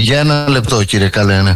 Για ένα λεπτό, κύριε Καλένε.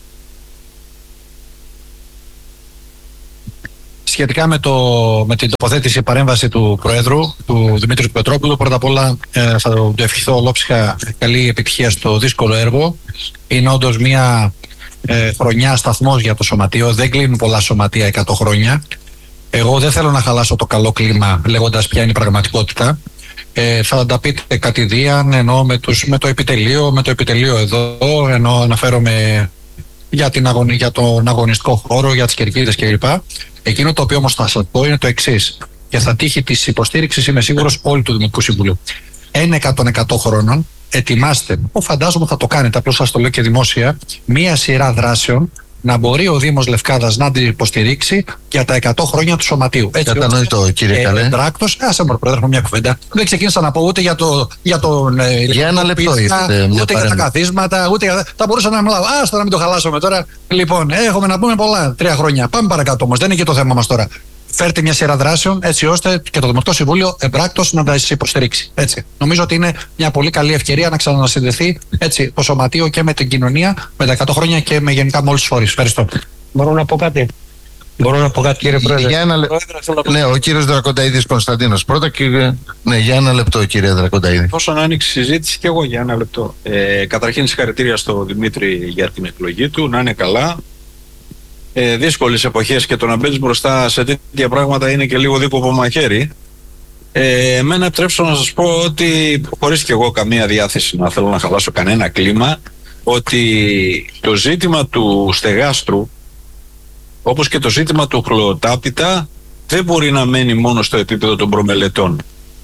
Σχετικά με την τοποθέτηση παρέμβαση του Προέδρου, του Δημήτρη Πετρόπουλου, πρώτα απ' όλα θα του ευχηθώ ολόψυχα καλή επιτυχία στο δύσκολο έργο. Είναι όντως μια χρονιά σταθμός για το σωματείο. Δεν κλείνουν πολλά σωματεία 100 χρόνια. Εγώ δεν θέλω να χαλάσω το καλό κλίμα λέγοντας ποια είναι η πραγματικότητα. Θα τα πείτε κατηδίαν, ενώ με το επιτελείο εδώ, ενώ αναφέρομαι για τον αγωνιστικό χώρο, για τις κερκίδες κλπ. Εκείνο το οποίο όμως θα σας πω είναι το εξής, και θα τύχει της υποστήριξης, είμαι σίγουρος, όλου του Δημοτικού Συμβουλίου. Ένα των 100 χρόνων ετοιμάστε, φαντάζομαι θα το κάνετε, απλώς σας το λέω και δημόσια, μία σειρά δράσεων να μπορεί ο Δήμος Λευκάδας να την υποστηρίξει για τα 100 χρόνια του σωματείου. Κατανοητό, κύριε Καλέ. Εντράκτος, άσε μου, Πρόεδρε, μια κουβέντα. Δεν ξεκίνησα να πω ούτε για για ένα λεπτό ούτε για τα καθίσματα, ούτε για. Θα μπορούσα να μιλάω. Άστα να μην το χαλάσουμε τώρα. Λοιπόν, έχουμε να πούμε πολλά 3 χρόνια. Πάμε παρακάτω όμως. Δεν είναι και το θέμα μας τώρα. Φέρτε μια σειρά δράσεων έτσι ώστε και το Δημοτικό Συμβούλιο εμπράκτος να τα υποστηρίξει. Έτσι. Νομίζω ότι είναι μια πολύ καλή ευκαιρία να ξανασυνδεθεί έτσι, το σωματείο και με την κοινωνία με τα 100 χρόνια και με γενικά με όλους τους φορείς. Ευχαριστώ. Μπορώ να πω κάτι, κύριε Πρόεδρε? Ναι, ο κύριος Δρακονταίδης Κωνσταντίνος πρώτα. Ναι, για ένα λεπτό, κύριε Δρακονταίδη. Όσον άνοιξε η συζήτηση, και εγώ για ένα λεπτό. Καταρχήν, συγχαρητήρια στο Δημήτρη για την εκλογή του. Να είναι καλά. Δύσκολες εποχές και το να μπαίνεις μπροστά σε τέτοια πράγματα είναι και λίγο δίκοπο μαχαίρι. Εμένα επιτρέψω να σας πω ότι, χωρίς και εγώ καμία διάθεση να θέλω να χαλάσω κανένα κλίμα, ότι το ζήτημα του στεγάστρου, όπως και το ζήτημα του χλωοτάπητα, δεν μπορεί να μένει μόνο στο επίπεδο των προμελετών.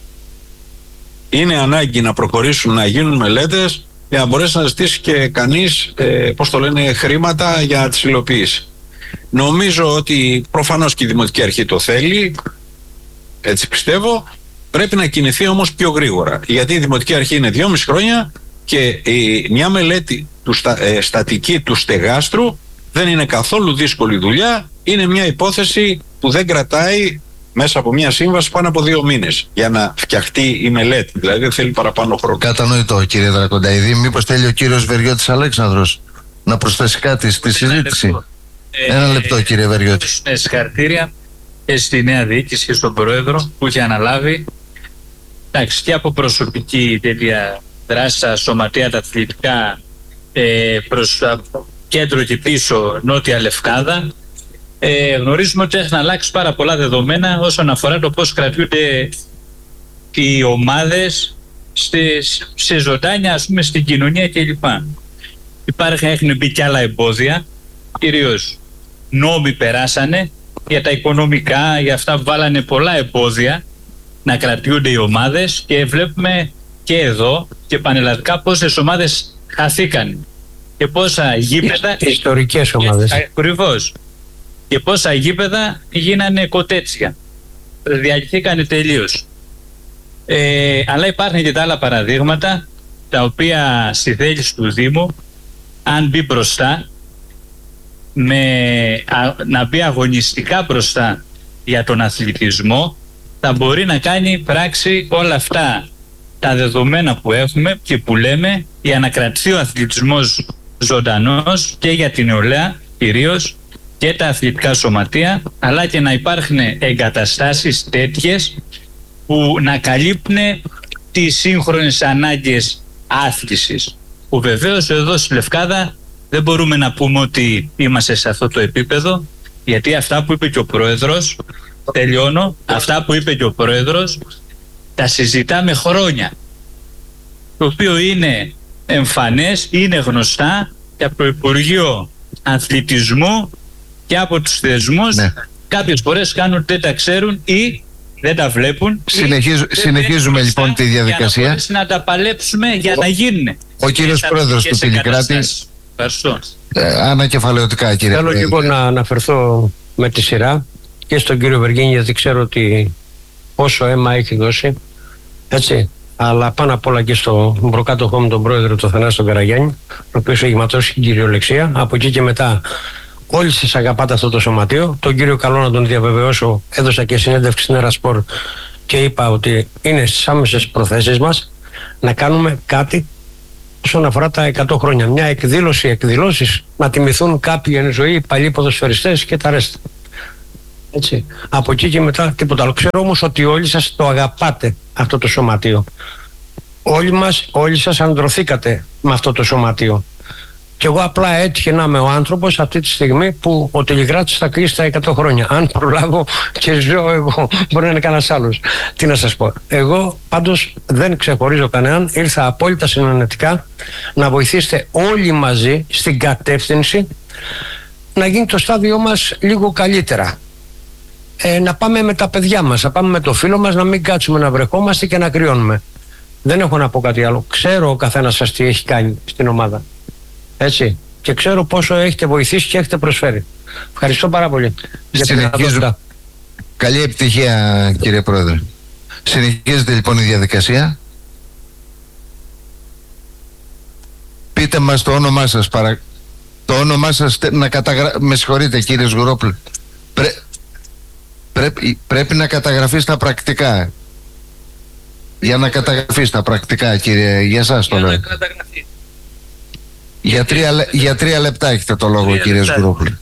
Είναι ανάγκη να προχωρήσουν, να γίνουν μελέτες για να μπορέσει να ζητήσει και κανείς, χρήματα για να τις υλοποιήσει. Νομίζω ότι προφανώς και η Δημοτική Αρχή το θέλει, έτσι πιστεύω, πρέπει να κινηθεί όμως πιο γρήγορα. Γιατί η Δημοτική Αρχή είναι 2,5 χρόνια και μια μελέτη στατική του στεγάστρου δεν είναι καθόλου δύσκολη δουλειά. Είναι μια υπόθεση που δεν κρατάει μέσα από μια σύμβαση πάνω από 2 μήνες για να φτιαχτεί η μελέτη. Δηλαδή δεν θέλει παραπάνω χρόνο. Κατανοητό, κύριε Δρακονταίδη. Μήπως θέλει ο κύριος Βεριώτης Αλέξανδρος να προσθέσει κάτι στη συζήτηση? Ένα λεπτό, κύριε Βεριώτη. Συγχαρητήρια και στη νέα διοίκηση και στον Πρόεδρο που είχε αναλάβει. Εντάξει, και από προσωπική τέτοια δράση στα σωματεία τα αθλητικά προς το κέντρο και πίσω Νότια Λευκάδα. Γνωρίζουμε ότι έχουν αλλάξει πάρα πολλά δεδομένα όσον αφορά το πώς κρατούνται οι ομάδες σε ζωντάνια, ας πούμε, στην κοινωνία κλπ. Έχουν μπει και άλλα εμπόδια, κυρίως νόμοι περάσανε για τα οικονομικά, για αυτά βάλανε πολλά εμπόδια να κρατιούνται οι ομάδες και βλέπουμε και εδώ και πανελλαδικά πόσες ομάδες χαθήκαν και πόσα γήπεδα, ιστορικές ομάδες, ακριβώς, και πόσα γήπεδα γίνανε κοτέτσια, διαλυθήκανε τελείως. Αλλά υπάρχουν και τα άλλα παραδείγματα τα οποία στη θέληση του Δήμου, αν μπει μπροστά, να μπει αγωνιστικά μπροστά για τον αθλητισμό, θα μπορεί να κάνει πράξη όλα αυτά τα δεδομένα που έχουμε και που λέμε, για να κρατηθεί ο αθλητισμός ζωντανός και για την νεολαία κυρίως και τα αθλητικά σωματεία, αλλά και να υπάρχουν εγκαταστάσεις τέτοιες που να καλύπτουν τις σύγχρονες ανάγκες άθλησης, που βεβαίως εδώ στη Λευκάδα δεν μπορούμε να πούμε ότι είμαστε σε αυτό το επίπεδο, γιατί αυτά που είπε και ο Πρόεδρος, τελειώνω, αυτά που είπε και ο Πρόεδρος τα συζητάμε χρόνια, το οποίο είναι εμφανές, είναι γνωστά και από το Υπουργείο Αθλητισμού και από τους θεσμούς. Ναι. Κάποιες φορές κάνουν ότι δεν τα ξέρουν ή δεν τα βλέπουν. Συνεχίζουμε λοιπόν τη διαδικασία. Για να τα παλέψουμε για να γίνουν. Ο κύριος Πρόεδρος του Πηλικράτη. Ανακεφαλαιωτικά, κύριε Θέλω λοιπόν να αναφερθώ με τη σειρά και στον κύριο Βεργίνη, γιατί ξέρω ότι πόσο αίμα έχει δώσει, έτσι, αλλά πάνω απ' όλα και στον προκάτοχό μου τον πρόεδρο, τον Θανάση Καραγιάννη, ο οποίος έχει ματώσει την κυριολεξία. Από εκεί και μετά όλοι σας αγαπάτε αυτό το σωματείο. Τον κύριο Καλό να τον διαβεβαιώσω, έδωσα και συνέντευξη στην Ερασπορ και είπα ότι είναι στις άμεσες προθέσεις μας να κάνουμε κάτι όσον αφορά τα 100 χρόνια. Μια εκδηλώσεις, να τιμηθούν κάποιοι εν ζωή, παλιοί ποδοσφαιριστές και τα ρέστα. Έτσι. Από εκεί και μετά τίποτα άλλο. Ξέρω όμως ότι όλοι σας το αγαπάτε αυτό το σωματείο. Όλοι σας ανδρωθήκατε με αυτό το σωματείο. Και εγώ απλά έτυχε να είμαι ο άνθρωπος αυτή τη στιγμή που ο Τελιγράτης θα κλείσει τα 100 χρόνια. Αν προλάβω και ζω εγώ, μπορεί να είναι κανένας άλλος. Τι να σας πω. Εγώ πάντως δεν ξεχωρίζω κανέναν. Ήρθα απόλυτα συνενετικά να βοηθήσετε όλοι μαζί στην κατεύθυνση να γίνει το στάδιο μας λίγο καλύτερα. Να πάμε με τα παιδιά μας, να πάμε με το φίλο μας, να μην κάτσουμε να βρεχόμαστε και να κρυώνουμε. Δεν έχω να πω κάτι άλλο. Ξέρω ο καθένας σας τι έχει κάνει στην ομάδα. Έτσι. Και ξέρω πόσο έχετε βοηθήσει και έχετε προσφέρει. Ευχαριστώ πάρα πολύ. Συνεχίζω. Καλή επιτυχία, κύριε Πρόεδρε. Συνεχίζεται λοιπόν η διαδικασία. Πείτε μας το όνομά σας, το όνομά σας να με συγχωρείτε, κύριε Σγουρόπουλε. Πρέπει να καταγραφεί στα πρακτικά. Για να καταγραφεί στα πρακτικά, κύριε, για σας το λέω. Για 3 λεπτά έχετε το λόγο, κύριε Σγουρόπουλε.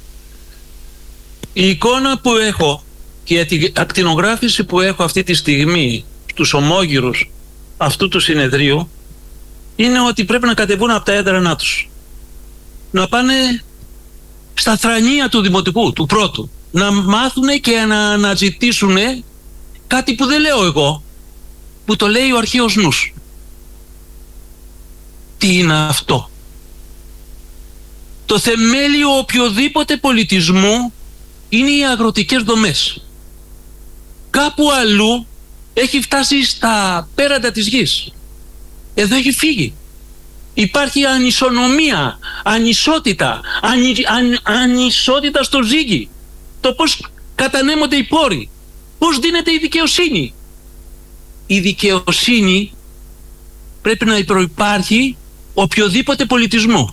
Η εικόνα που έχω και την ακτινογράφηση που έχω αυτή τη στιγμή στους ομόγυρους αυτού του συνεδρίου είναι ότι πρέπει να κατεβούν από τα έδρανά τους. Να πάνε στα θρανία του δημοτικού, του πρώτου. Να μάθουν και να αναζητήσουν κάτι που δεν λέω εγώ, που το λέει ο αρχαίος νους. Τι είναι αυτό? Το θεμέλιο οποιοδήποτε πολιτισμού είναι οι αγροτικές δομές. Κάπου αλλού έχει φτάσει στα πέραντα της γης. Εδώ έχει φύγει. Υπάρχει ανισονομία, ανισότητα, ανισότητα στο ζύγι. Το πώς κατανέμονται οι πόροι, πώς δίνεται η δικαιοσύνη. Η δικαιοσύνη πρέπει να προϋπάρχει οποιοδήποτε πολιτισμό.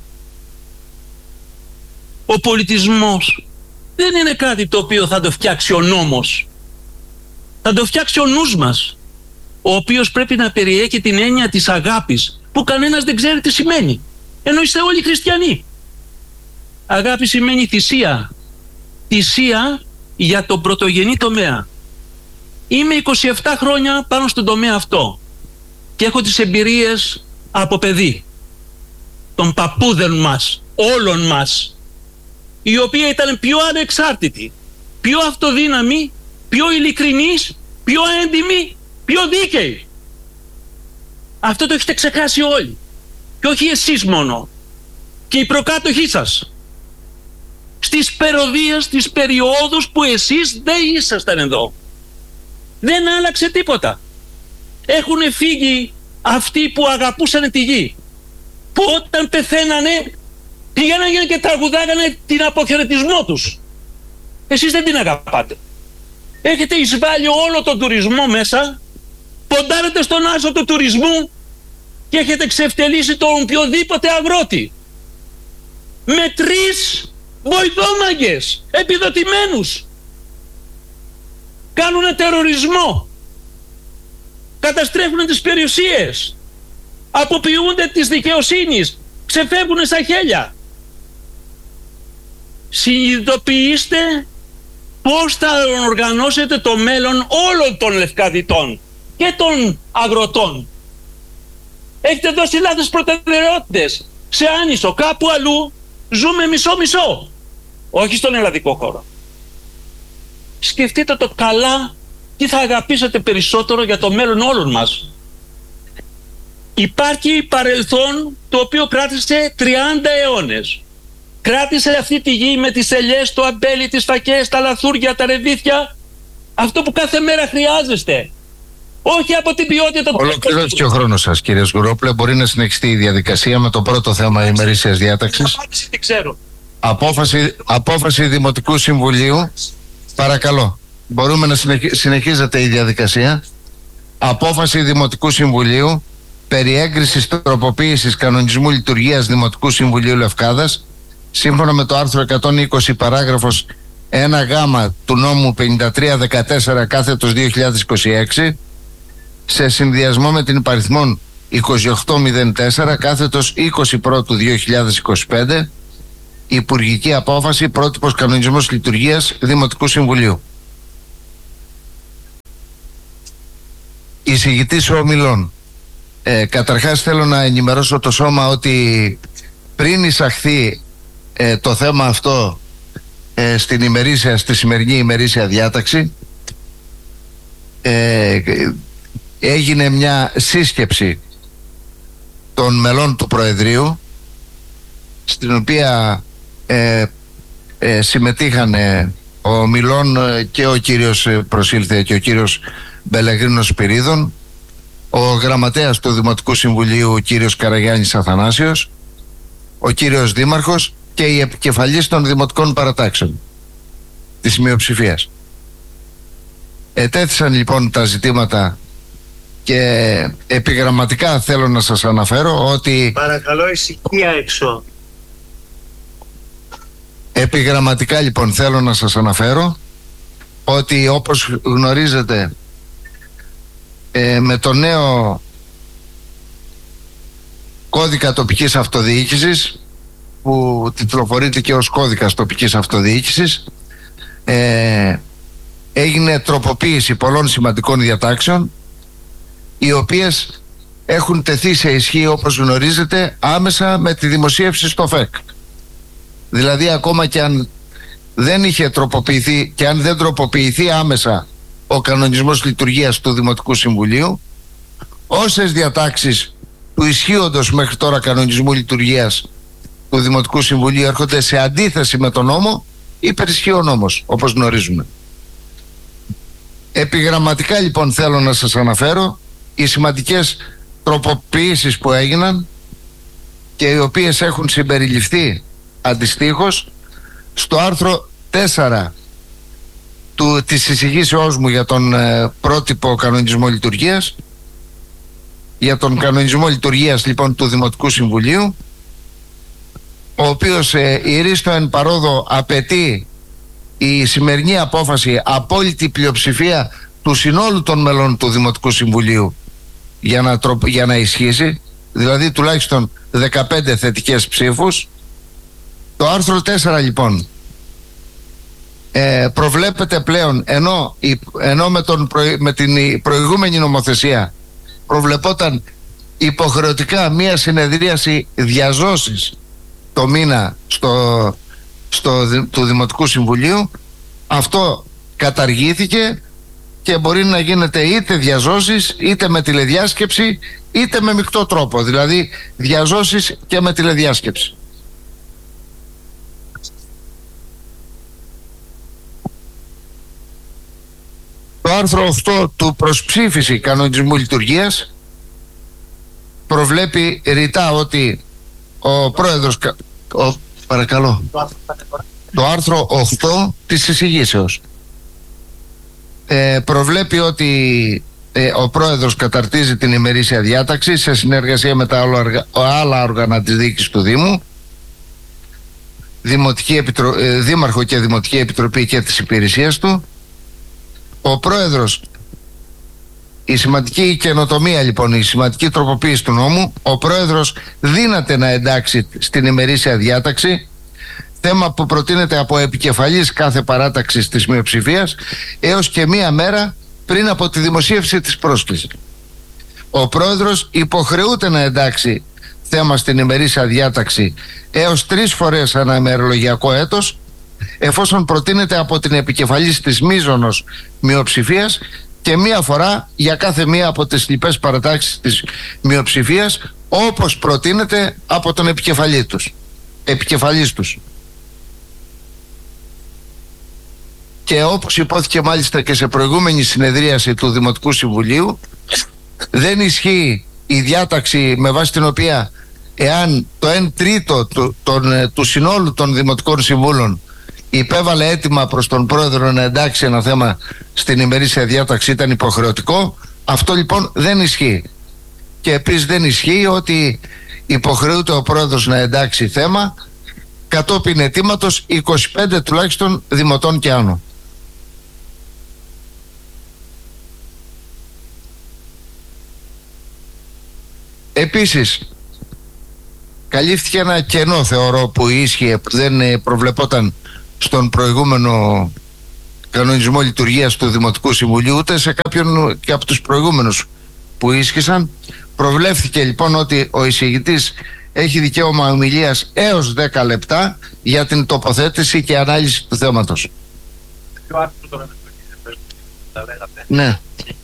Ο πολιτισμός δεν είναι κάτι το οποίο θα το φτιάξει ο νόμος. Θα το φτιάξει ο νους μας, ο οποίος πρέπει να περιέχει την έννοια της αγάπης, που κανένας δεν ξέρει τι σημαίνει, ενώ είστε όλοι χριστιανοί. Αγάπη σημαίνει θυσία. Θυσία για τον πρωτογενή τομέα. Είμαι 27 χρόνια πάνω στον τομέα αυτό και έχω τις εμπειρίες από παιδί των παππούδων μας, όλων μας, η οποία ήταν πιο ανεξάρτητη, πιο αυτοδύναμη, πιο ειλικρινής, πιο έντιμη, πιο δίκαιη. Αυτό το έχετε ξεχάσει όλοι. Και όχι εσείς μόνο. Και οι προκάτοχοί σας. Στις περιοδίες, στις περιόδους που εσείς δεν ήσασταν εδώ. Δεν άλλαξε τίποτα. Έχουν φύγει αυτοί που αγαπούσαν τη γη, που όταν πεθαίνανε πήγαιναν και τραγουδάγανε την αποχαιρετισμό τους. Εσείς δεν την αγαπάτε. Έχετε εισβάλει όλο τον τουρισμό μέσα, ποντάρετε στον άσο του τουρισμού και έχετε ξεφτελίσει τον οποιοδήποτε αγρότη. Με 3 βοηθόμαγκες επιδοτημένους. Κάνουνε τερορισμό. Καταστρέφουν τις περιουσίες. Αποποιούνται της δικαιοσύνης. Ξεφεύγουν στα χέλια. Συνειδητοποιήστε πώς θα οργανώσετε το μέλλον όλων των λευκαδιτών και των αγροτών. Έχετε δώσει λάθος προτεραιότητες. Σε Άνησο, κάπου αλλού ζούμε μισό-μισό. Όχι στον ελλαδικό χώρο. Σκεφτείτε το καλά τι θα αγαπήσετε περισσότερο για το μέλλον όλων μας. Υπάρχει παρελθόν το οποίο κράτησε 30 αιώνες. Κράτησε αυτή τη γη με τις ελιές, το αμπέλι, τις φακές, τα λαθούρια, τα ρεβίθια. Αυτό που κάθε μέρα χρειάζεστε. Όχι από την ποιότητα του. Ολοκληρώθηκε ο χρόνος σας, κύριε Σγουρόπουλε. Μπορεί να συνεχιστεί η διαδικασία με το πρώτο θέμα ημερήσιας διάταξης. Τι ξέρω. Απόφαση Δημοτικού Συμβουλίου. Παρακαλώ. Μπορούμε να συνεχίζεται η διαδικασία. Απόφαση Δημοτικού Συμβουλίου περί έγκρισης τροποποίησης κανονισμού λειτουργίας Δημοτικού Συμβουλίου Λευκάδας, σύμφωνα με το άρθρο 120 παράγραφος 1Γ του νόμου 5314 κάθετος 2026, σε συνδυασμό με την υπαριθμόν 2804 κάθετος 20/1/2025, Υπουργική Απόφαση, πρότυπος κανονισμός λειτουργίας Δημοτικού Συμβουλίου. Εισηγητής ομιλών. Καταρχάς θέλω να ενημερώσω το σώμα ότι πριν εισαχθεί το θέμα αυτό στη σημερινή ημερήσια διάταξη, έγινε μια σύσκεψη των μελών του Προεδρείου, στην οποία συμμετείχαν ο Μιλών και ο κύριος προσήλθε και ο κύριος Μπελεγρίνος Σπυρίδων, ο γραμματέας του Δημοτικού Συμβουλίου ο κύριος Καραγιάννης Αθανάσιος, ο κύριος Δήμαρχος και η επικεφαλής των δημοτικών παρατάξεων της μειοψηφίας. Ετέθησαν λοιπόν τα ζητήματα και επιγραμματικά θέλω να σας αναφέρω ότι... Παρακαλώ ησυχία έξω. Επιγραμματικά λοιπόν θέλω να σας αναφέρω ότι, όπως γνωρίζετε, με το νέο κώδικα τοπικής αυτοδιοίκησης, που τιτλοφορείται και ως κώδικας τοπικής αυτοδιοίκησης, έγινε τροποποίηση πολλών σημαντικών διατάξεων, οι οποίες έχουν τεθεί σε ισχύ, όπως γνωρίζετε, άμεσα με τη δημοσίευση στο ΦΕΚ. Δηλαδή, ακόμα και αν δεν είχε τροποποιηθεί και αν δεν τροποποιηθεί άμεσα ο κανονισμός λειτουργίας του Δημοτικού Συμβουλίου, όσες διατάξεις του ισχύοντος μέχρι τώρα κανονισμού λειτουργίας του Δημοτικού Συμβουλίου έρχονται σε αντίθεση με τον νόμο, υπερισχύει ο νόμος, όπως γνωρίζουμε. Επιγραμματικά λοιπόν θέλω να σας αναφέρω οι σημαντικές τροποποιήσεις που έγιναν και οι οποίες έχουν συμπεριληφθεί αντιστοίχως στο άρθρο 4 της εισηγήσεώς μου για τον πρότυπο κανονισμό λειτουργίας, για τον κανονισμό λειτουργίας λοιπόν του Δημοτικού Συμβουλίου, ο οποίος ηρίστο εν παρόδο απαιτεί η σημερινή απόφαση απόλυτη πλειοψηφία του συνόλου των μελών του Δημοτικού Συμβουλίου για να ισχύσει, δηλαδή τουλάχιστον 15 θετικές ψήφους. Το άρθρο 4 λοιπόν προβλέπεται πλέον, ενώ με την προηγούμενη νομοθεσία προβλεπόταν υποχρεωτικά μία συνεδρίαση διαζώσης το μήνα του Δημοτικού Συμβουλίου, αυτό καταργήθηκε και μπορεί να γίνεται είτε διαζώσεις είτε με τηλεδιάσκεψη είτε με μεικτό τρόπο, δηλαδή διαζώσεις και με τηλεδιάσκεψη. Το άρθρο 8 του προσψήφιση κανονισμού λειτουργίας προβλέπει ρητά ότι ο πρόεδρος... Παρακαλώ. Το άρθρο 8 της εισηγήσεως προβλέπει ότι ο πρόεδρος καταρτίζει την ημερήσια διάταξη σε συνεργασία με τα άλλα όργανα της διοίκησης του Δήμου, Δήμαρχο και Δημοτική Επιτροπή και της υπηρεσίας του. Ο πρόεδρος, η σημαντική καινοτομία λοιπόν, η σημαντική τροποποίηση του νόμου, ο πρόεδρος δύναται να εντάξει στην ημερήσια διάταξη θέμα που προτείνεται από επικεφαλής κάθε παράταξης της μειοψηφίας έως και μία μέρα πριν από τη δημοσίευση της πρόσκλησης. Ο πρόεδρος υποχρεούται να εντάξει θέμα στην ημερήσια διάταξη έως 3 φορές ανά ημερολογιακό έτος, εφόσον προτείνεται από την επικεφαλής της μείζωνος μειοψηφίας και μία φορά για κάθε μία από τις λοιπές παρατάξεις της μειοψηφίας, όπως προτείνεται από τον επικεφαλής τους. Και όπως υπόθηκε μάλιστα και σε προηγούμενη συνεδρίαση του Δημοτικού Συμβουλίου, δεν ισχύει η διάταξη με βάση την οποία εάν το 1/3 του συνόλου των Δημοτικών Συμβούλων υπέβαλε αίτημα προς τον πρόεδρο να εντάξει ένα θέμα στην ημερήσια διάταξη, ήταν υποχρεωτικό. Αυτό λοιπόν δεν ισχύει. Και επίσης δεν ισχύει ότι υποχρεούται ο πρόεδρος να εντάξει θέμα κατόπιν αιτήματος 25 τουλάχιστον δημοτών και άνω. Επίσης, καλύφθηκε ένα κενό, θεωρώ, που ίσχυε, που δεν προβλεπόταν στον προηγούμενο κανονισμό λειτουργίας του Δημοτικού Συμβουλίου, ούτε σε κάποιον και από τους προηγούμενους που ίσχυσαν. Προβλέφθηκε λοιπόν ότι ο εισηγητής έχει δικαίωμα ομιλίας έως 10 λεπτά για την τοποθέτηση και ανάλυση του θέματος. Ναι.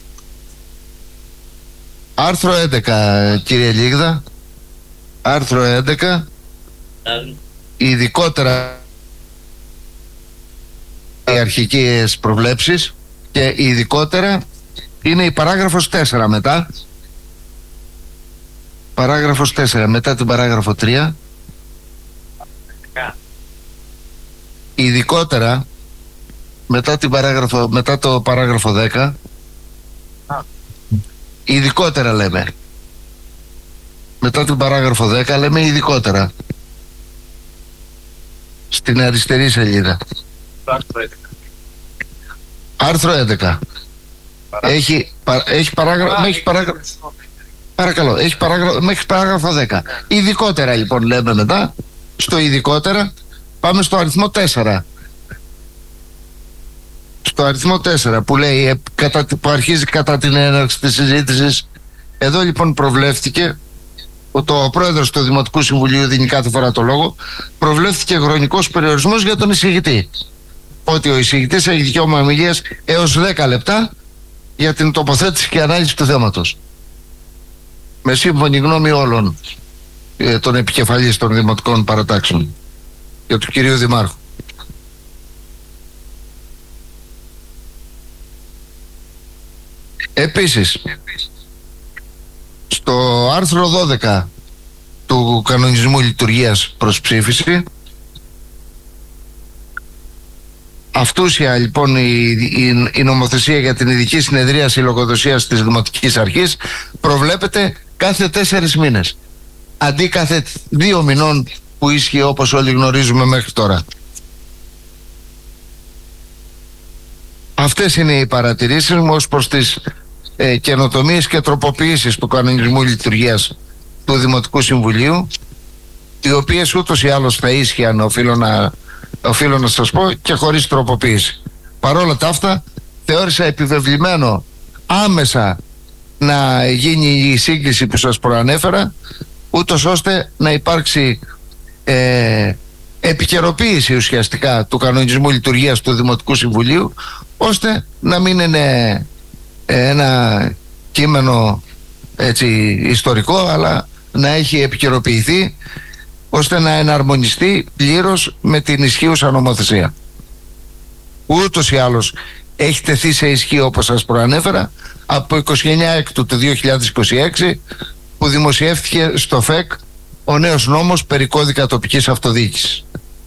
Άρθρο 11, κύριε Λίγδα. Άρθρο 11. Ειδικότερα οι αρχικές προβλέψεις και ειδικότερα είναι η παράγραφος 4 μετά. Παράγραφος 4 μετά την παράγραφο 3. Ειδικότερα μετά το παράγραφο 10. Ειδικότερα λέμε. Μετά την παράγραφο 10 λέμε ειδικότερα. Στην αριστερή σελίδα. Άρθρο 11. Έχει παράγραφο. Παρακαλώ, έχει μέχρι παράγραφο 10. Ειδικότερα λοιπόν λέμε μετά. Στο ειδικότερα πάμε στο αριθμό 4. Στο αριθμό 4 που λέει που αρχίζει κατά την έναρξη της συζήτησης. Εδώ λοιπόν προβλέφθηκε, ο πρόεδρος του Δημοτικού Συμβουλίου δίνει κάθε φορά το λόγο, προβλέφθηκε χρονικός περιορισμός για τον εισηγητή. Ότι ο εισηγητής έχει δικαίωμα ομιλίας έως 10 λεπτά για την τοποθέτηση και ανάλυση του θέματος. Με σύμφωνη γνώμη όλων των επικεφαλής των δημοτικών παρατάξεων και του κυρίου Δημάρχου. Επίσης, στο άρθρο 12 του κανονισμού λειτουργίας προς ψήφιση, αυτούσια λοιπόν η νομοθεσία για την ειδική συνεδρίαση λογοδοσίας της Δημοτικής Αρχής προβλέπεται κάθε 4 μήνες αντί κάθε 2 μηνών που ίσχυε, όπως όλοι γνωρίζουμε μέχρι τώρα. Αυτές είναι οι παρατηρήσεις μου ως προς τις καινοτομίες και τροποποιήσεις του κανονισμού λειτουργίας του Δημοτικού Συμβουλίου, οι οποίες ούτως ή άλλως θα ίσχυαν, οφείλω να σας πω, και χωρίς τροποποίηση. Παρόλα τα αυτά, θεώρησα επιβεβλημένο άμεσα να γίνει η σύγκληση που σας προανέφερα, ούτως ώστε να υπάρξει επικαιροποίηση ουσιαστικά του κανονισμού λειτουργίας του Δημοτικού Συμβουλίου, ώστε να μην είναι ένα κείμενο έτσι ιστορικό, αλλά να έχει επικαιροποιηθεί ώστε να εναρμονιστεί πλήρως με την ισχύουσα νομοθεσία. Ούτως ή άλλως έχει τεθεί σε ισχύ, όπως σας προανέφερα, από 29 Έκτου του 2026 που δημοσιεύτηκε στο ΦΕΚ ο νέος νόμος περί κώδικα τοπικής αυτοδιοίκησης.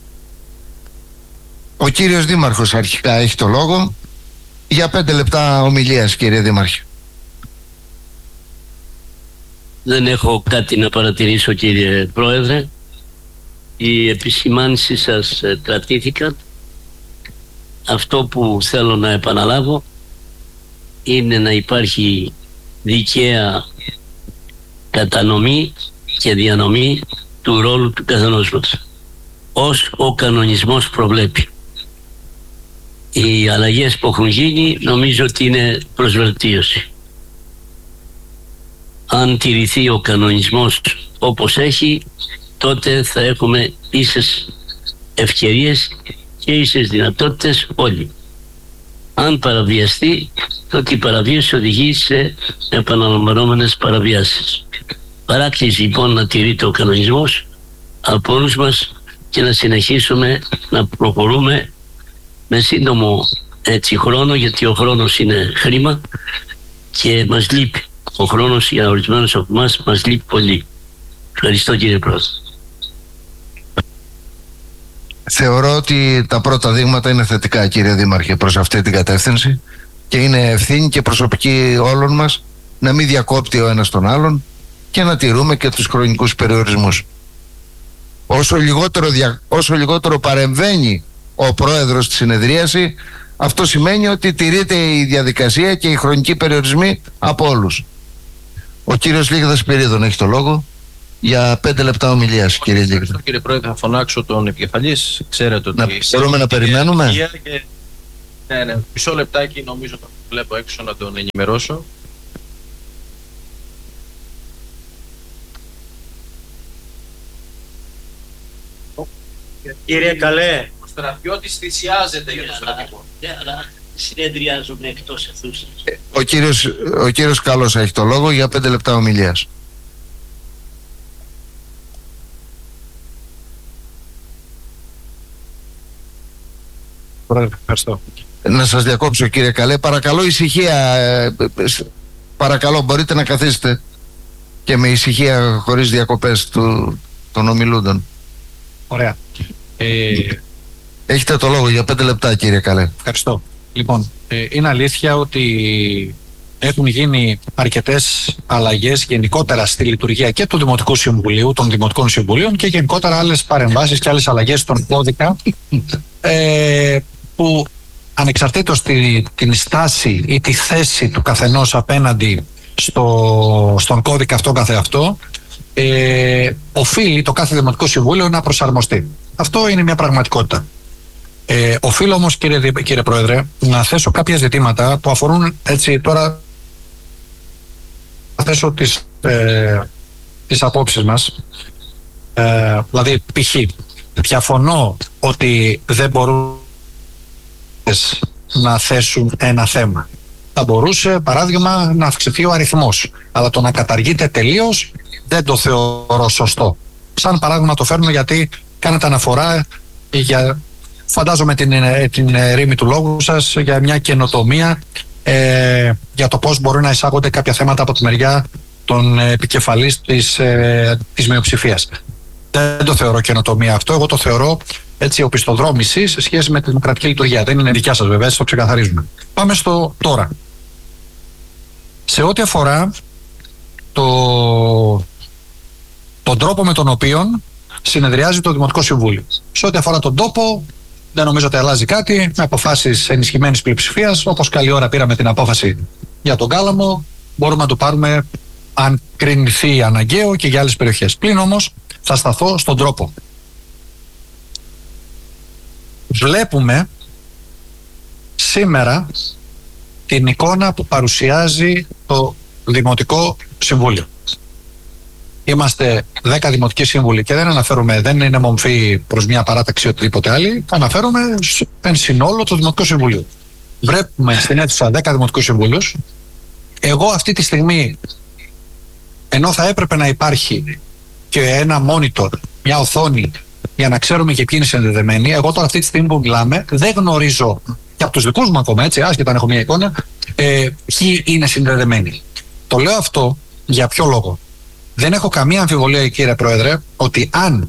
Ο κύριος Δήμαρχος αρχικά έχει το λόγο για 5 λεπτά ομιλίας, κύριε Δήμαρχε. Δεν έχω κάτι να παρατηρήσω, κύριε Πρόεδρε. Οι επισημάνσεις σας κρατήθηκαν. Αυτό που θέλω να επαναλάβω είναι να υπάρχει δικαία κατανομή και διανομή του ρόλου του καθενός μας, ως ο κανονισμός προβλέπει. Οι αλλαγές που έχουν γίνει νομίζω ότι είναι προς βελτίωση. Αν τηρηθεί ο κανονισμός όπως έχει, τότε θα έχουμε ίσες ευκαιρίες και ίσες δυνατότητες όλοι. Αν παραβιαστεί, τότε η παραβίαση οδηγεί σε επαναλαμβανόμενες παραβιάσεις. Παράκληση λοιπόν να τηρείται ο κανονισμός από όλους μας και να συνεχίσουμε να προχωρούμε με σύντομο χρόνο, γιατί ο χρόνος είναι χρήμα και μας λείπει. Ο χρόνος για ορισμένους από εμάς μας λείπει πολύ. Ευχαριστώ, κύριε Πρόεδρε. Θεωρώ ότι τα πρώτα δείγματα είναι θετικά, κύριε Δήμαρχε, προς αυτή την κατεύθυνση, και είναι ευθύνη και προσωπική όλων μας να μην διακόπτει ο ένας τον άλλον και να τηρούμε και τους χρονικούς περιορισμούς. Όσο λιγότερο παρεμβαίνει ο πρόεδρος στη συνεδρίαση, αυτό σημαίνει ότι τηρείται η διαδικασία και οι χρονικοί περιορισμοί από όλους. Ο κύριος Λίγδας Σπυρίδων έχει το λόγο για 5 λεπτά ομιλίας, κύριε Λίγδα. Κύριε Πρόεδρε, θα φωνάξω τον επικεφαλής. Ξέρετε ότι... Μπορούμε να περιμένουμε. Ναι, μισό λεπτάκι νομίζω το βλέπω έξω να τον ενημερώσω. Κύριε Καλέ. Ο στρατιώτης θυσιάζεται για το στρατικό. Αλλά συνεδριάζουμε εκτός αιθούσης. Ο κύριος Καλός έχει το λόγο για 5 λεπτά ομιλίας. Πρόεδρε, ευχαριστώ. Να σας διακόψω, κύριε Καλέ. Παρακαλώ ησυχία. Παρακαλώ, μπορείτε να καθίσετε και με ησυχία, χωρίς διακοπές των ομιλούντων. Ωραία. Έχετε το λόγο για 5 λεπτά, κύριε Καλέ. Ευχαριστώ. Λοιπόν, είναι αλήθεια ότι έχουν γίνει αρκετές αλλαγές γενικότερα στη λειτουργία και του Δημοτικού Συμβουλίου, των Δημοτικών Συμβουλίων, και γενικότερα άλλες παρεμβάσεις και άλλες αλλαγές στον κώδικα που ανεξαρτήτως την στάση ή τη θέση του καθενός απέναντι στον κώδικα αυτό καθεαυτό, οφείλει το κάθε Δημοτικό Συμβούλιο να προσαρμοστεί. Αυτό είναι μια πραγματικότητα. Οφείλω όμως, κύριε Πρόεδρε, να θέσω κάποια ζητήματα που αφορούν, έτσι τώρα να θέσω τις απόψεις μας. Δηλαδή, π.χ. διαφωνώ ότι δεν μπορούν να θέσουν ένα θέμα. Θα μπορούσε, παράδειγμα, να αυξηθεί ο αριθμός, αλλά το να καταργείται τελείως δεν το θεωρώ σωστό. Σαν παράδειγμα το φέρνω γιατί κάνετε αναφορά φαντάζομαι την ρήμη του λόγου σας για μια καινοτομία για το πώς μπορούν να εισάγονται κάποια θέματα από τη μεριά των επικεφαλής της μειοψηφίας. Δεν το θεωρώ καινοτομία αυτό. Εγώ το θεωρώ έτσι οπισθοδρόμηση σε σχέση με τη δημοκρατική λειτουργία. Δεν είναι δικιά σας βέβαια, έτσι το ξεκαθαρίζουμε. Πάμε στο τώρα. Σε ό,τι αφορά τον τρόπο με τον οποίο συνεδριάζει το Δημοτικό Συμβούλιο. Σε ό,τι αφορά τον τόπο, δεν νομίζω ότι αλλάζει κάτι. Με αποφάσεις ενισχυμένης πλειοψηφίας, όπως καλή ώρα πήραμε την απόφαση για τον Κάλαμο, μπορούμε να το πάρουμε αν κρινηθεί αναγκαίο και για άλλες περιοχές. Πλην όμως θα σταθώ στον τρόπο. Βλέπουμε σήμερα την εικόνα που παρουσιάζει το Δημοτικό Συμβούλιο. Είμαστε 10 δημοτικοί σύμβουλοι και δεν είναι μομφή προς μια παράταξη ή οτιδήποτε άλλη. Αναφέρομαι εν συνόλο το Δημοτικό Συμβουλίο. Βλέπουμε στην αίθουσα 10 δημοτικούς συμβούλους. Εγώ αυτή τη στιγμή, ενώ θα έπρεπε να υπάρχει και ένα monitor, μια οθόνη, για να ξέρουμε και ποιοι είναι συνδεδεμένοι, εγώ τώρα αυτή τη στιγμή που μιλάμε δεν γνωρίζω και από τους δικούς μου ακόμα, έτσι, άσχετα αν έχω μια εικόνα, ποιοι είναι συνδεδεμένοι. Το λέω αυτό για ποιο λόγο? Δεν έχω καμία αμφιβολία, κύριε Πρόεδρε, ότι αν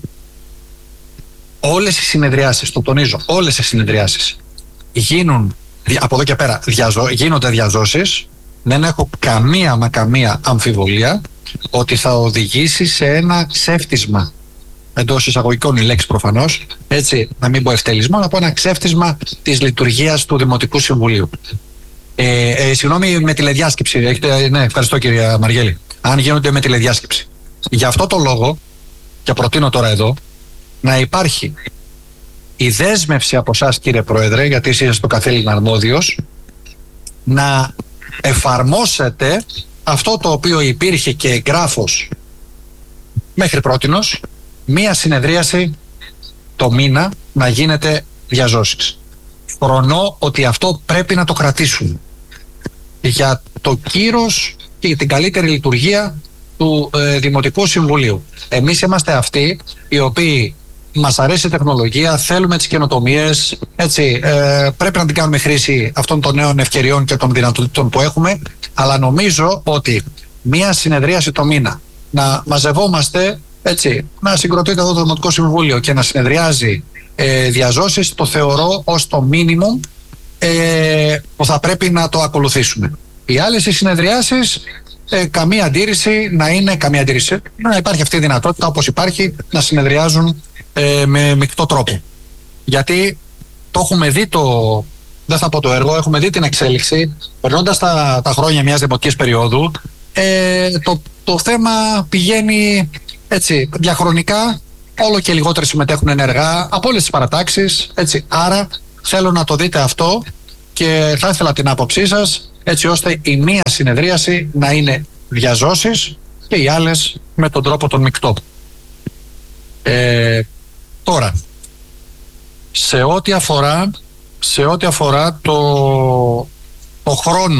όλες οι συνεδριάσεις, το τονίζω, όλες οι συνεδριάσεις γίνουν από εδώ και πέρα, γίνονται διαζώσεις, δεν έχω καμία αμφιβολία ότι θα οδηγήσει σε ένα ξέφτισμα, εντός εισαγωγικών η λέξη προφανώς, έτσι, να μην πω ευτελισμό, να πω ένα ξέφτισμα της λειτουργίας του Δημοτικού Συμβουλίου. Συγγνώμη, με τηλεδιάσκεψη. Ναι, ευχαριστώ κύριε Μαργέλη. Αν γίνονται με τηλεδιάσκεψη. Γι' αυτό το λόγο, και προτείνω τώρα εδώ, να υπάρχει η δέσμευση από εσάς, κύριε Πρόεδρε, γιατί εσείς είστε το καθήλυνα αρμόδιος, να εφαρμόσετε αυτό το οποίο υπήρχε και εγγράφος μέχρι πρότινος, μία συνεδρίαση το μήνα να γίνεται διαζώσεις. Φρονώ ότι αυτό πρέπει να το κρατήσουμε για το κύρος και την καλύτερη λειτουργία του Δημοτικού Συμβουλίου. Εμείς είμαστε αυτοί οι οποίοι μας αρέσει η τεχνολογία, θέλουμε τις καινοτομίες, έτσι, πρέπει να την κάνουμε χρήση αυτών των νέων ευκαιριών και των δυνατοτήτων που έχουμε, αλλά νομίζω ότι μία συνεδρίαση το μήνα, να μαζευόμαστε, έτσι, να συγκροτείται εδώ το Δημοτικό Συμβούλιο και να συνεδριάζει διαζώσεις, το θεωρώ ως το μίνιμουμ που θα πρέπει να το ακολουθήσουμε. Οι άλλες οι συνεδριάσεις, καμία αντίρρηση, να υπάρχει αυτή η δυνατότητα όπως υπάρχει να συνεδριάζουν με μεικτό τρόπο. Γιατί το έχουμε δει δεν θα πω το έργο, έχουμε δει την εξέλιξη περνώντας τα χρόνια μιας δημοτικής περίοδου. το θέμα πηγαίνει έτσι διαχρονικά, όλο και λιγότεροι συμμετέχουν ενεργά από όλες τις παρατάξεις, έτσι. Άρα θέλω να το δείτε αυτό και θα ήθελα την άποψή σας, έτσι ώστε η μία συνεδρίαση να είναι διαζώσεις και οι άλλες με τον τρόπο τον μεικτό. Τώρα, σε ό,τι αφορά το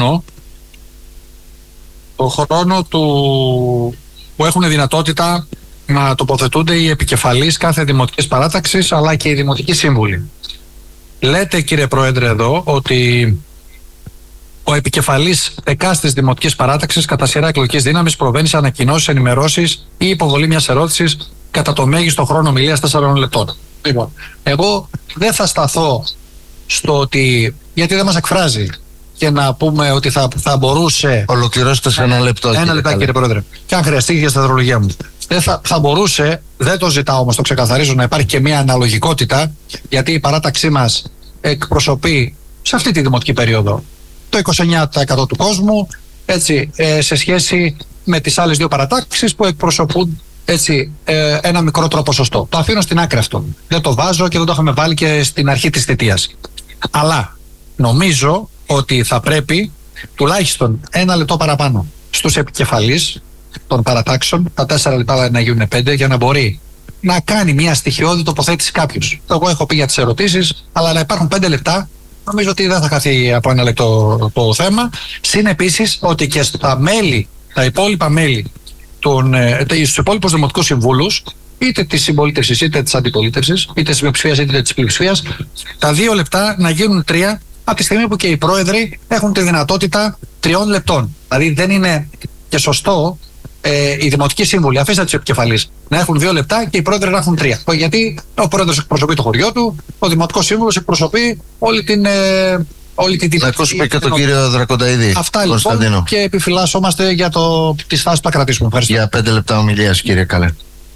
χρόνο που έχουν δυνατότητα να τοποθετούνται οι επικεφαλείς κάθε δημοτικής παράταξης αλλά και οι δημοτικοί σύμβουλοι. Λέτε, κύριε Πρόεδρε, εδώ ότι ο επικεφαλής εκάστης δημοτικής παράταξης κατά σειρά εκλογικής δύναμης προβαίνει σε ανακοινώσεις, ενημερώσεις ή υποβολή μιας ερώτησης κατά το μέγιστο χρόνο ομιλίας 4 λεπτών. Λοιπόν, εγώ δεν θα σταθώ στο ότι, γιατί δεν μας εκφράζει, και να πούμε ότι θα μπορούσε. Ολοκληρώστε σε ένα λεπτό. Ένα λεπτό, κύριε Πρόεδρε. Και αν χρειαστεί για σταθερολογία μου. Θα μπορούσε, δεν το ζητάω όμως, το ξεκαθαρίζω, να υπάρχει και μια αναλογικότητα, γιατί η παράταξή μας εκπροσωπεί σε αυτή τη δημοτική περίοδο το 29% του κόσμου, έτσι, σε σχέση με τις άλλες δύο παρατάξεις που εκπροσωπούν, έτσι, ένα μικρότερο ποσοστό. Το αφήνω στην άκρη αυτό. Δεν το βάζω και δεν το είχαμε βάλει και στην αρχή της θητείας. Αλλά νομίζω ότι θα πρέπει τουλάχιστον ένα λεπτό παραπάνω στους επικεφαλείς των παρατάξεων, τα 4 λεπτά να γίνουν 5, για να μπορεί να κάνει μια στοιχειώδη τοποθέτηση κάποιος. Εγώ έχω πει για τις ερωτήσεις, αλλά να υπάρχουν 5 λεπτά, νομίζω ότι δεν θα χαθεί από ένα λεπτό το θέμα. Συν επίσης ότι και στα μέλη, τα υπόλοιπα μέλη, στους υπόλοιπους δημοτικούς συμβούλους, είτε της συμπολίτευσης είτε της αντιπολίτευσης, είτε της μειοψηφίας είτε της πλειοψηφίας, τα 2 λεπτά να γίνουν 3, από τη στιγμή που και οι πρόεδροι έχουν τη δυνατότητα 3 λεπτών. Δηλαδή δεν είναι και σωστό οι δημοτικοί σύμβουλοι, αφήστε τους επικεφαλείς, να έχουν 2 λεπτά και οι πρόεδροι να έχουν 3. Γιατί ο πρόεδρος εκπροσωπεί το χωριό του, ο δημοτικός σύμβουλος εκπροσωπεί όλη την. Να ακούσουμε και τον κύριο Δρακονταίδη. Αυτά λοιπόν, και επιφυλάσσομαστε για τη στάση που θα κρατήσουμε. Ευχαριστώ. Για 5 λεπτά ομιλίας, κύριε Καλέ.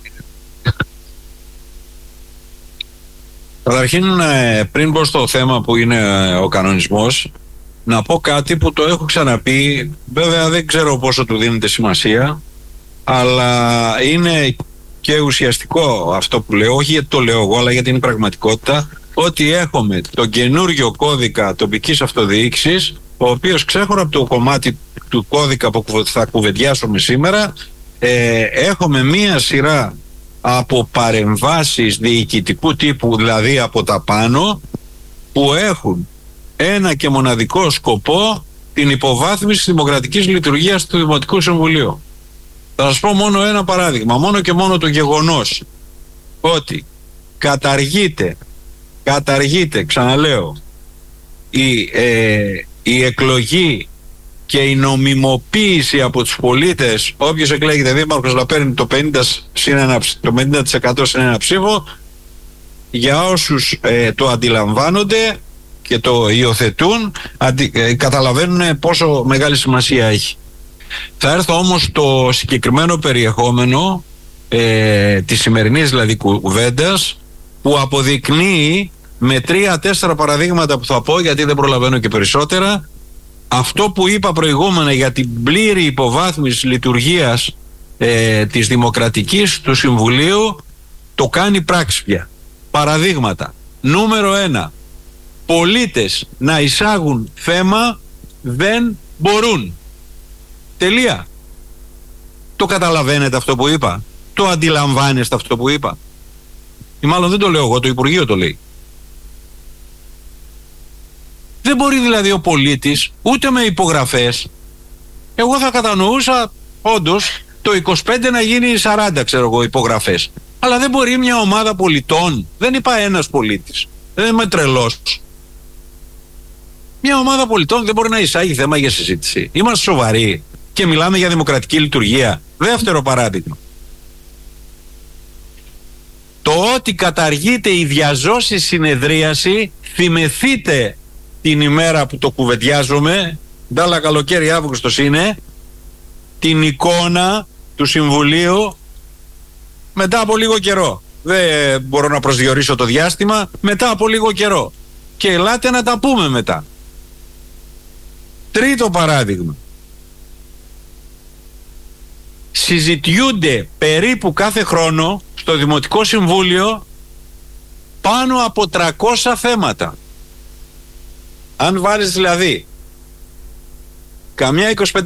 Καταρχήν, πριν μπω στο θέμα που είναι ο κανονισμός, να πω κάτι που το έχω ξαναπεί. Βέβαια δεν ξέρω πόσο του δίνετε σημασία, αλλά είναι και ουσιαστικό αυτό που λέω, όχι γιατί το λέω εγώ, αλλά γιατί είναι πραγματικότητα, ότι έχουμε τον καινούριο κώδικα τοπικής αυτοδιοίκησης, ο οποίος ξέχωρα από το κομμάτι του κώδικα που θα κουβεντιάσουμε σήμερα, έχουμε μία σειρά από παρεμβάσεις διοικητικού τύπου, δηλαδή από τα πάνω, που έχουν ένα και μοναδικό σκοπό την υποβάθμιση της δημοκρατικής λειτουργίας του Δημοτικού Συμβουλίου. Θα σας πω μόνο ένα παράδειγμα, μόνο και μόνο το γεγονός ότι καταργείται, ξαναλέω, η εκλογή και η νομιμοποίηση από τους πολίτες, όποιος εκλέγεται δήμαρχος να παίρνει το 50% συν ένα ψήφο, για όσους το αντιλαμβάνονται και το υιοθετούν, καταλαβαίνουν πόσο μεγάλη σημασία έχει. Θα έρθω όμως στο συγκεκριμένο περιεχόμενο της σημερινής δηλαδή κουβέντας, που αποδεικνύει με 3-4 παραδείγματα που θα πω, γιατί δεν προλαβαίνω και περισσότερα, αυτό που είπα προηγούμενα για την πλήρη υποβάθμιση λειτουργίας της δημοκρατικής του Συμβουλίου, το κάνει πράξη πια. Παραδείγματα. Νούμερο 1. Πολίτες να εισάγουν θέμα δεν μπορούν. Τελεία. Το καταλαβαίνετε αυτό που είπα? Το αντιλαμβάνεστε αυτό που είπα? Ή μάλλον δεν το λέω εγώ, το Υπουργείο το λέει. Δεν μπορεί δηλαδή ο πολίτης ούτε με υπογραφές. Εγώ θα κατανοούσα όντως το 25 να γίνει 40, ξέρω εγώ, υπογραφές. Αλλά δεν μπορεί μια ομάδα πολιτών, δεν είπα ένας πολίτης, δεν είμαι τρελός. Μια ομάδα πολιτών δεν μπορεί να εισάγει θέμα για συζήτηση. Είμαστε σοβαροί και μιλάμε για δημοκρατική λειτουργία. Δεύτερο παράδειγμα. Το ότι καταργείται η διαζώση συνεδρίαση, θυμηθείτε την ημέρα που το κουβεντιάζομαι, ντάλα καλοκαίρι Αύγουστος είναι, την εικόνα του Συμβουλίου μετά από λίγο καιρό. Δεν μπορώ να προσδιορίσω το διάστημα, μετά από λίγο καιρό. Και ελάτε να τα πούμε μετά. Τρίτο παράδειγμα. συζητιούνται περίπου κάθε χρόνο στο Δημοτικό Συμβούλιο πάνω από 300 θέματα. Αν βάλεις δηλαδή καμιά 25